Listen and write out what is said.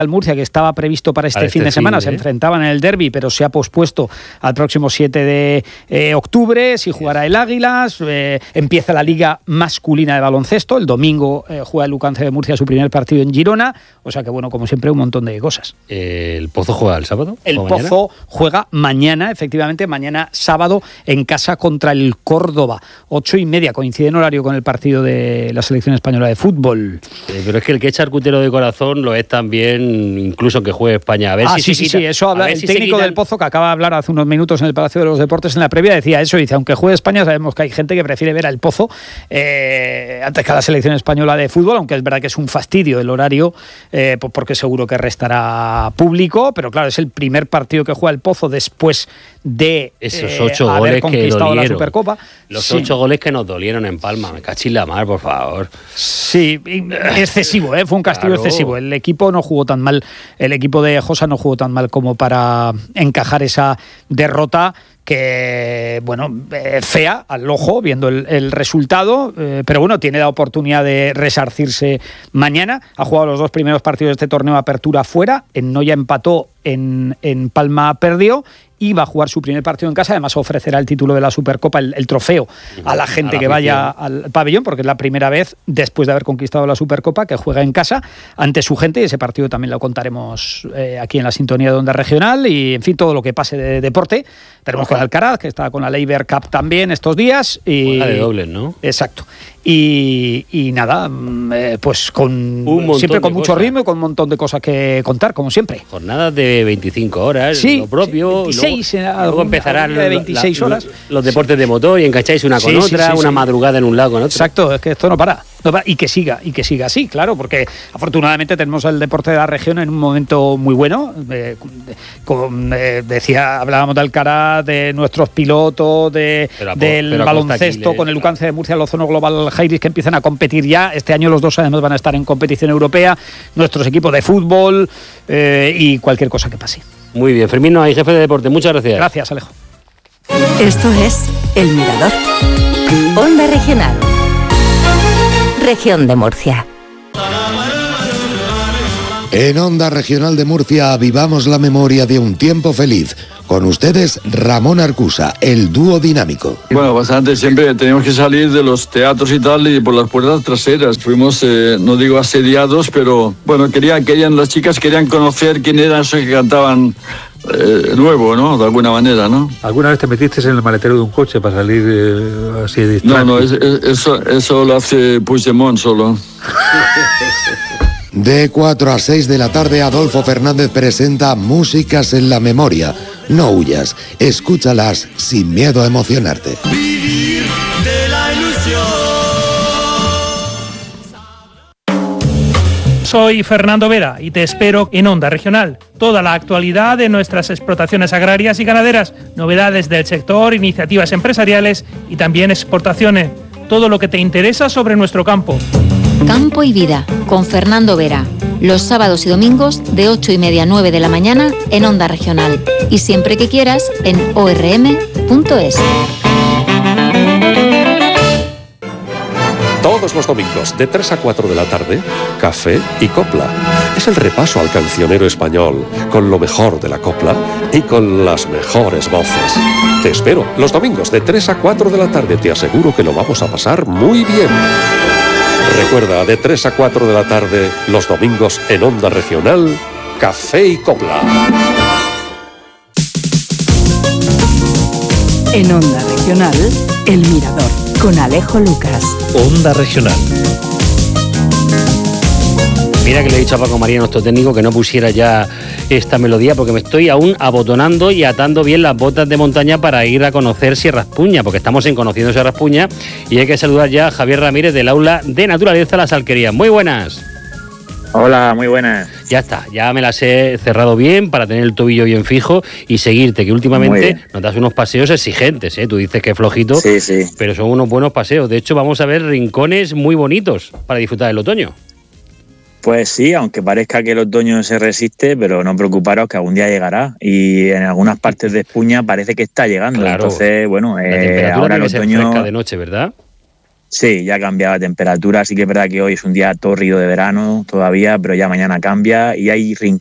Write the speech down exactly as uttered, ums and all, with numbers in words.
al Murcia, que estaba previsto para este, este fin de semana, fin, se ¿eh? enfrentaban en el derbi, pero se ha pospuesto al próximo siete de eh, octubre, si jugará el Águilas, eh, empieza la Liga Masculina de Baloncesto, el domingo eh, juega el Lucense de Murcia su primer partido en Girona, o sea que bueno, como siempre, un montón de cosas. ¿El Pozo juega el sábado? El ¿O Pozo mañana? juega mañana, efectivamente, mañana sábado en casa contra el Córdoba, ocho y media, coincide en horario con el partido de la selección española de fútbol. Eh, pero es que el que es charcutero de corazón lo es también, incluso que juegue España. A ver ah, si sí, se sí, quita, sí, eso habla el si técnico quitan... del Pozo, que acaba de hablar hace unos minutos en el Palacio de los Deportes en la previa, decía eso, dice, aunque juegue España, sabemos que hay gente que prefiere ver al Pozo eh, antes que a la selección española de fútbol, aunque es verdad que es un fastidio el horario, eh, porque seguro que restará público, pero claro, es el primer partido que juega el Pozo después de esos eh, ocho haber goles que conquistado la dolieron. Supercopa. Los Sí. ocho goles que nos dolieron en Palma. Me cachis la mar, por favor. Sí, excesivo, ¿eh? Fue un castigo Claro. excesivo. El equipo no jugó tan mal, el equipo de Josa no jugó tan mal como para encajar esa derrota que, bueno, eh, fea al ojo viendo el, el resultado, eh, pero bueno, tiene la oportunidad de resarcirse mañana. Ha jugado los dos primeros partidos de este torneo de apertura fuera, en Noya empató, en, en Palma perdió, y va a jugar su primer partido en casa. Además ofrecerá el título de la Supercopa, el, el trofeo, a la gente a la que vaya al pabellón, porque es la primera vez después de haber conquistado la Supercopa que juega en casa ante su gente, y ese partido también lo contaremos eh, aquí en la sintonía de Onda Regional, y en fin, todo lo que pase de deporte. Tenemos con Alcaraz, que está con la Laver Cup también estos días. Y Juega de dobles, ¿no? Exacto. Y, y nada, eh, pues con siempre con mucho cosas. ritmo y con un montón de cosas que contar, como siempre. Jornadas de veinticinco horas, Sí, lo propio. sí, veintiséis, luego, eh, luego empezarán de veintiséis la, horas. Los, los deportes de motor y engancháis una con Sí, sí, otra, sí, una sí. madrugada en un lado con otro. Exacto, es que esto no para. No para. Y que siga, y que siga así, claro, porque afortunadamente tenemos el deporte de la región en un momento muy bueno. Eh, con, eh, decía, hablábamos de Alcaraz, de nuestros pilotos, de, Pero a po- del pero a costa baloncesto, Aquiles, con el claro. Lucense de Murcia, el Ozono Global Jairis, que empiezan a competir ya. Este año los dos además van a estar en competición europea, nuestros equipos de fútbol eh, y cualquier cosa que pase. Muy bien, Fermín, no hay jefe de deporte. Muchas gracias. Gracias, Alejo. Esto es El Mirador. Onda Regional. Región de Murcia. En Onda Regional de Murcia avivamos la memoria de un tiempo feliz. Con ustedes, Ramón Arcusa, el dúo dinámico. Bueno, bastante, siempre teníamos que salir de los teatros y tal y por las puertas traseras. Fuimos, eh, no digo asediados, pero bueno, querían, querían, las chicas querían conocer quién eran esos que cantaban eh, nuevo, ¿no? De alguna manera, ¿no? ¿Alguna vez te metiste en el maletero de un coche para salir eh, así de No, distraído? no, es- es- eso, eso lo hace Puigdemont solo. De cuatro a seis de la tarde, Adolfo Fernández presenta Músicas en la Memoria. No huyas, escúchalas sin miedo a emocionarte. Soy Fernando Vera y te espero en Onda Regional. Toda la actualidad de nuestras explotaciones agrarias y ganaderas, novedades del sector, iniciativas empresariales y también exportaciones. Todo lo que te interesa sobre nuestro campo. Campo y Vida, con Fernando Vera. Los sábados y domingos de ocho y media a nueve de la mañana en Onda Regional. Y siempre que quieras en o r m punto es. Todos los domingos, de tres a cuatro de la tarde, Café y Copla. Es el repaso al cancionero español, con lo mejor de la copla y con las mejores voces. Te espero los domingos de tres a cuatro de la tarde. Te aseguro que lo vamos a pasar muy bien. Recuerda, de tres a cuatro de la tarde, los domingos en Onda Regional, Café y Copla. En Onda Regional, El Mirador, con Alejo Lucas. Onda Regional. Mira que le he dicho a Paco María, nuestro técnico, que no pusiera ya esta melodía porque me estoy aún abotonando y atando bien las botas de montaña para ir a conocer Sierra Espuña, porque estamos en Conociendo Sierra Espuña y hay que saludar ya a Javier Ramírez del Aula de Naturaleza Las Alquerías. Muy buenas. Hola, muy buenas. Ya está, ya me las he cerrado bien para tener el tobillo bien fijo y seguirte, que Muy últimamente bien. nos das unos paseos exigentes, ¿eh? Tú dices que es flojito, Sí, sí. pero son unos buenos paseos. De hecho, vamos a ver rincones muy bonitos para disfrutar del otoño. Pues sí, aunque parezca que el otoño se resiste, pero no preocuparos que algún día llegará. Y en algunas partes de Espuña parece que está llegando. Claro. Entonces, bueno, La eh, temperatura ahora el tiene que ser otoño... fresca de noche, ¿verdad? Sí, ya ha cambiado la temperatura, sí que es verdad que hoy es un día tórrido de verano todavía, pero ya mañana cambia y hay rincones